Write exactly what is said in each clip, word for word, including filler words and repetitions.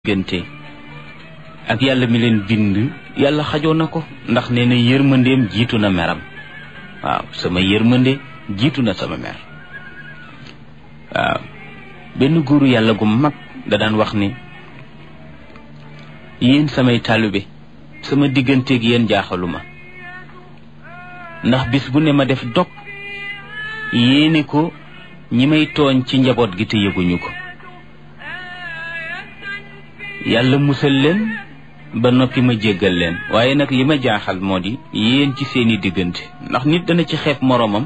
gënte ak yàlla mi leen bind yàlla xajoo na ko ndax nee na yërmandeem jiitu na meram waaw sama yërmande jiitu na sama mer waaw benn góoru yàlla gu mag da daan wax ni yéen samay taalibe sama digganteeg yéen jaaxaluma ndax bis bu ne ma def dog yéene ko ñi may tooñ ci njaboot gi te yëguñu ko yàlla musal leen ba noppi ma jéggal leen waaye nag li ma jaaxal moo di yéen ci seeni diggante ndax nit dana ci xeeb moroomam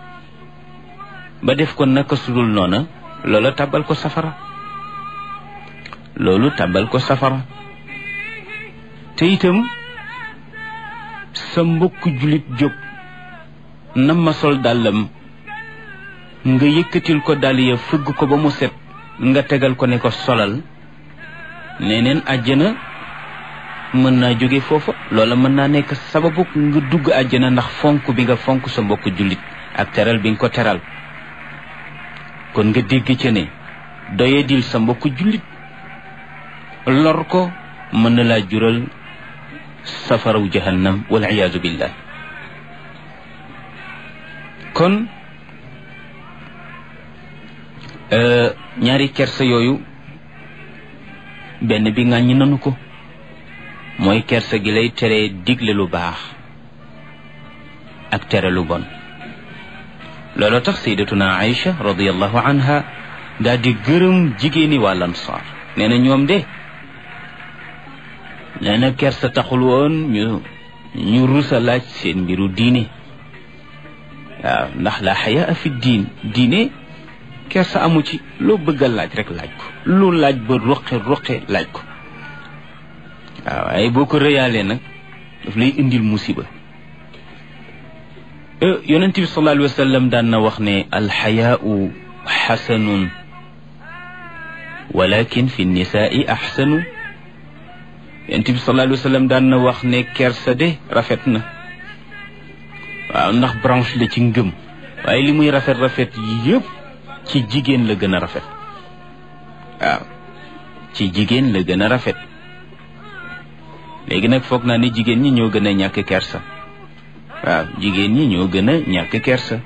ba def ko naka sudul noona loola tàbbal ko safara loolu tàbbal ko safara te itam sa mbokku jullit jóg nam ma sol dàllam nga yëkkatil ko dàll ya fëgg ko ba mu set nga tegal ko ne ko solal neneen àjjana mën naa jóge foofa loola mën naa nekk sababu nga dugg àjjana ndax fonk bi nga fonk sa mbokk jullit ak teral bi nga ko teral kon nga dégg ca ne doyadil sa mbokk jullit lor ko mën na laa jural safaraw jahannam wal iyaazu billah kon ñaari kersa yooyu benn bi ŋàññi nanu ko mooy kersa gi lay tere digle lu baax ak tere lu bon loolu tax sayyidatuna Aïcha radiyallahu anha daal di gërëm jigéeni waa Ansaar nee na ñoom de nee na kersa taxul woon ñu ñu rusa laaj seen mbiru diine waaw ndax la xayaa fi diin diine kersa amu ci loo bëgg a laaj rek laaj ko lu laaj ba roqe roqe laaj ko waaw waaye boo ko rëyaalee nag daf lay indil musiba yonent bi sallallahu alayhi wa sallam daan na wax ne alxayaau xasanun walakin fi nisaai axsanu yonent bi sallallahu alayhi wa sallam daan na wax ne kersa de rafet na waaw ndax branche la ci ngëm waaye li muy rafet rafet yëpp ci jigéen la gën a rafet waaw ci jigéen la gën a rafet léegi nag foog naa ne jigéen ñi ñoo gën a ñàkk kersa waaw jigéen ñi ñoo gën a ñàkk kersa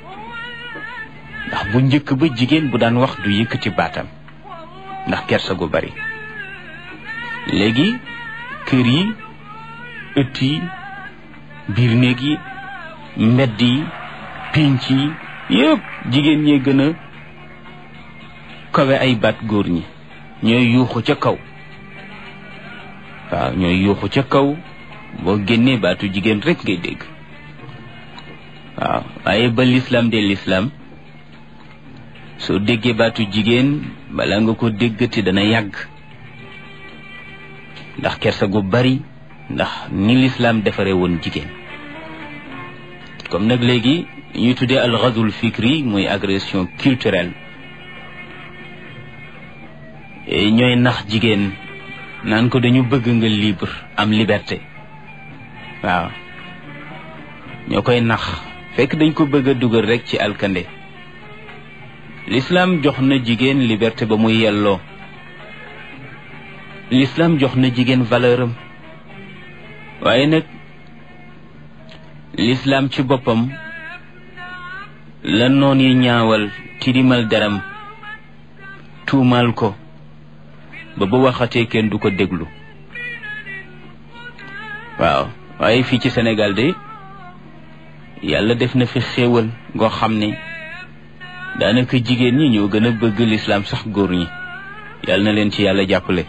ndax bu njëkk ba jigéen bu daan wax du yëkkati baatam ndax kersa gu bari léegi kër yi ëtt yi biir néeg yi mbedd yi pénc yi yëpp jigéen ñee gën a kawe ay baat góor ñi ñooy yuuxu ca kaw waaw ñooy yuuxu ca kaw boo génnee baatu jigéen rek ngay dégg waaw waaye ba lislaam de lislaam soo déggee baatu jigéen bala nga ko déggati dana yàgg ndax kersa gu bari ndax ni lislaam defare woon jigéen comme nag léegi ñuy tuddee al ghazwul fikri muy agression culturelle ñooy nax jigéen naan ko dañu bëgg nga libre am liberté waaw ñoo koy nax fekk dañ ko bëgg a dugal rek ci alkande l'islam jox na jigéen liberté ba muy yelloo l'islam jox na jigéen valeur am waaye nag l'islam ci boppam la noon yi ñaawal tirimal deram tuumal ko ba bu waxatee kenn du ko déglu waaw waaye fii ci Sénégal de yàlla def na fi xéewal ngoo xam ne daanaka jigéen ñi ñoo gën a bëgg lislaam sax góor ñi yàlla na leen ci yàlla jàppale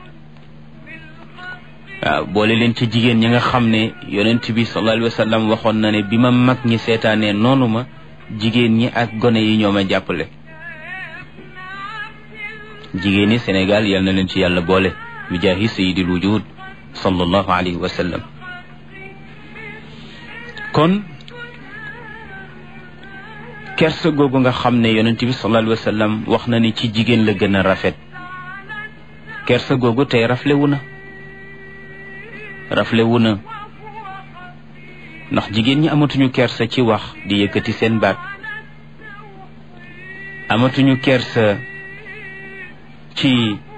waaw boole leen ci jigéen ñi nga xam ne yonent bi sallallahu alayhi wa sallam waxoon na ne bi ma mag ñi seetaanee noonu ma jigéen ñi ak gone yi ñoo ma jàppale jigéen ñi Sénégal yal na leen ci yàlla boole bi jaahi sayyidil wujud sallallahu alayhi wa sallam kon kersa googu nga xam ne yonent bi sallallahu alayhi wa sallam wax na ni ci jigéen la gën a rafet kersa googu tey raflewu na raflewu na ndax jigéen ñi amatuñu kersa ci wax di yëkkati seen baat amatuñu kersa ci